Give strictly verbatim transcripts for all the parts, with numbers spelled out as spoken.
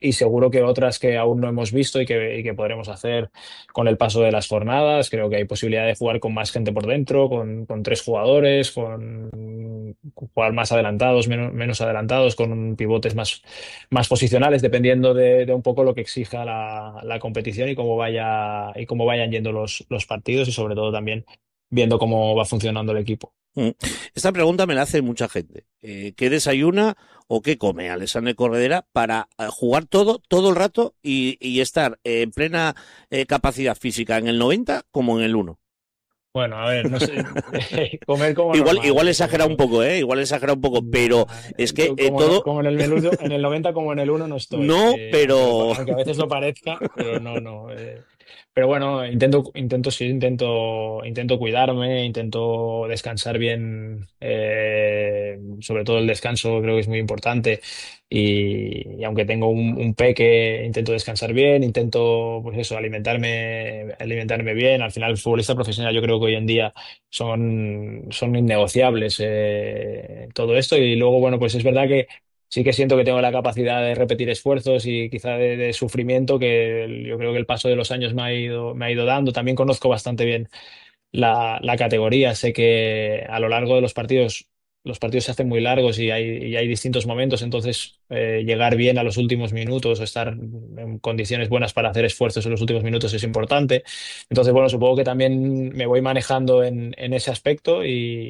y seguro que otras que aún no hemos visto y que, y que podremos hacer con el paso de las jornadas. Creo que hay posibilidad de jugar con más gente por dentro, con, con tres jugadores, con jugar más adelantados, menos, menos adelantados, con pivotes más, más posicionales, dependiendo de, de un poco lo que exija la, la competición y cómo vaya, y cómo vayan yendo los, los partidos y sobre todo también viendo cómo va funcionando el equipo. Mm. Esta pregunta me la hace mucha gente. Eh, ¿Qué desayuna o qué come Alexandre Corredera para eh, jugar todo, todo el rato y, y estar en plena eh, capacidad física en el noventa como en el uno? Bueno, a ver, no sé, comer como Igual, normal, igual ¿eh? exagera un Como, poco, ¿eh? Igual exagera un poco, pero es que eh, como, no- todo... como en el menudo, en el noventa como en el uno no estoy, No, eh, aunque, lo, pero... aunque a veces lo parezca, pero no, no. eh. Pero bueno, intento, intento, sí, intento, intento cuidarme, intento descansar bien, eh, sobre todo el descanso creo que es muy importante y, y aunque tengo un, un peque, intento descansar bien, intento, pues eso, alimentarme, alimentarme bien. Al final, el futbolista profesional yo creo que hoy en día son, son innegociables eh, todo esto. Y luego, bueno, pues es verdad que sí que siento que tengo la capacidad de repetir esfuerzos y quizá de, de sufrimiento que el- yo creo que el paso de los años me ha ido, me ha ido dando. También conozco bastante bien la, la categoría. Sé que a lo largo de los partidos, los partidos se hacen muy largos y hay, y hay distintos momentos, entonces eh, llegar bien a los últimos minutos o estar en condiciones buenas para hacer esfuerzos en los últimos minutos es importante. Entonces, bueno, supongo que también me voy manejando en, en ese aspecto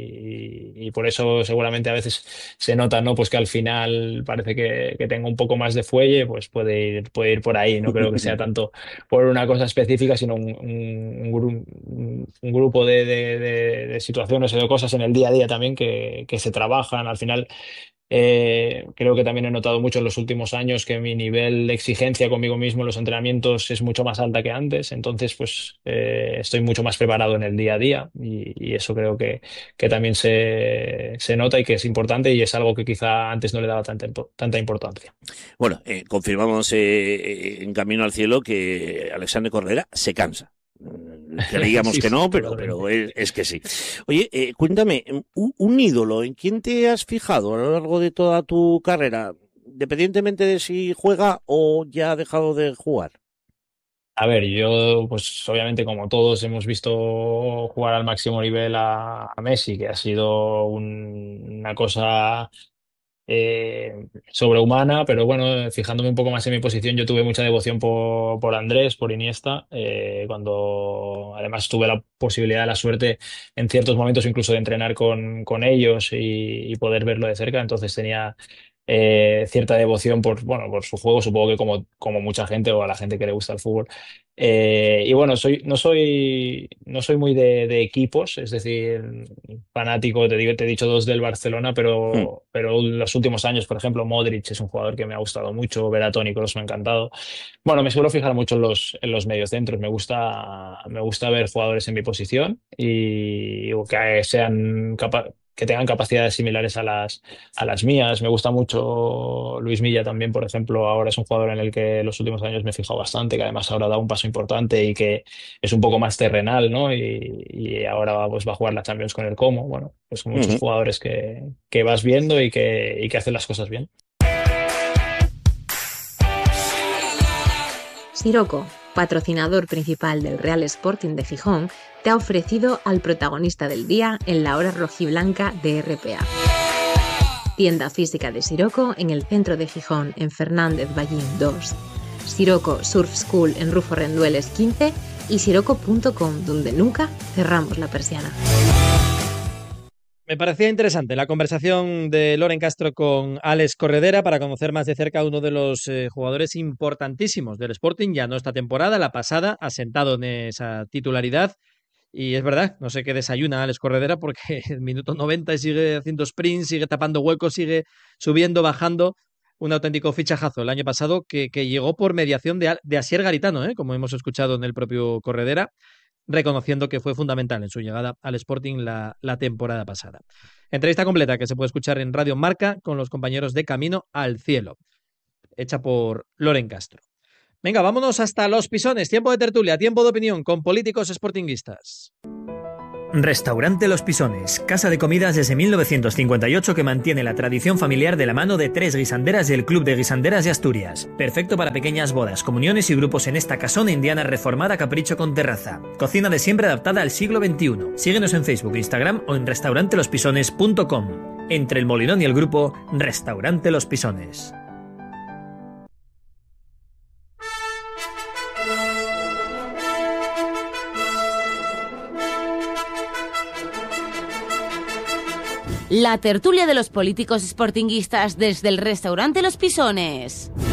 y, y por eso seguramente a veces se nota, ¿no? Pues que al final parece que, que tengo un poco más de fuelle, pues puede ir, puede ir por ahí. No creo que sea tanto por una cosa específica, sino un, un- un gru- un- un grupo de, de- de- de situaciones o de cosas en el día a día también que, que se trabajan. Al final, eh, creo que también he notado mucho en los últimos años que mi nivel de exigencia conmigo mismo en los entrenamientos es mucho más alta que antes. Entonces, pues eh, estoy mucho más preparado en el día a día y, y eso creo que, que también se, se nota y que es importante y es algo que quizá antes no le daba tanta, impo- tanta importancia. Bueno, eh, confirmamos eh, eh, en Camino al Cielo que Alexandre Corredera se cansa. Mm, Creíamos Sí, que sí, no, pero, pero totalmente. es, es que sí. Oye, eh, cuéntame, un, un ídolo, ¿en quién te has fijado a lo largo de toda tu carrera? Independientemente de si juega o ya ha dejado de jugar. A ver, yo, pues obviamente como todos hemos visto jugar al máximo nivel a, a Messi, que ha sido un- una cosa eh, sobrehumana, pero bueno, fijándome un poco más en mi posición, yo tuve mucha devoción por, por Andrés, por Iniesta, eh, cuando además tuve la posibilidad, la suerte en ciertos momentos incluso de entrenar con, con ellos y, y poder verlo de cerca, entonces tenía eh, cierta devoción por, bueno, por su juego, supongo que como, como mucha gente o a la gente que le gusta el fútbol. Eh, y bueno, soy, no soy, no soy muy de, de equipos, es decir, fanático, te digo, te he dicho dos del Barcelona, Hmm. pero, pero en los últimos años, por ejemplo, Modric es un jugador que me ha gustado mucho, Verratti y Kroos me ha encantado. Bueno, me suelo fijar mucho en los, en los mediocentros, me gusta, me gusta ver jugadores en mi posición y o que sean capa- que tengan capacidades similares a las, a las mías. Me gusta mucho Luis Milla también, por ejemplo, ahora es un jugador en el que en los últimos años me he fijado bastante, que además ahora da un paso importante y que es un poco más terrenal, ¿no? Y, y ahora pues va a jugar la Champions con el Como. Bueno, pues muchos Ujú. jugadores que, que vas viendo y que, y que hacen las cosas bien. Siroco, patrocinador principal del Real Sporting de Gijón, te ha ofrecido al protagonista del día en la hora rojiblanca de R P A. Tienda física de Siroco en el centro de Gijón, en Fernández Ballín dos. Siroco Surf School en Rufo Rendueles quince y siroco punto com, donde nunca cerramos la persiana. Me parecía interesante la conversación de Loren Castro con Alex Corredera para conocer más de cerca a uno de los eh, jugadores importantísimos del Sporting, ya no esta temporada, la pasada, asentado en esa titularidad. Y es verdad, no sé qué desayuna Alex Corredera porque el minuto noventa y sigue haciendo sprints, sigue tapando huecos, sigue subiendo, bajando. Un auténtico fichajazo el año pasado que, que llegó por mediación de, de Asier Garitano, ¿eh? Como hemos escuchado en el propio Corredera, reconociendo que fue fundamental en su llegada al Sporting la, la temporada pasada. Entrevista completa que se puede escuchar en Radio Marca con los compañeros de Camino al Cielo, hecha por Loren Castro. Venga, vámonos hasta Los Pisones, tiempo de tertulia, tiempo de opinión con políticos sportinguistas. Restaurante Los Pisones, casa de comidas desde mil novecientos cincuenta y ocho que mantiene la tradición familiar de la mano de tres guisanderas y el Club de Guisanderas de Asturias. Perfecto para pequeñas bodas, comuniones y grupos en esta casona indiana reformada capricho con terraza. Cocina de siempre adaptada al siglo veintiuno. Síguenos en Facebook, Instagram o en restaurante los pisones punto com. Entre el Molinón y el grupo, Restaurante Los Pisones. La tertulia de los políticos sportinguistas desde el restaurante Los Pisones.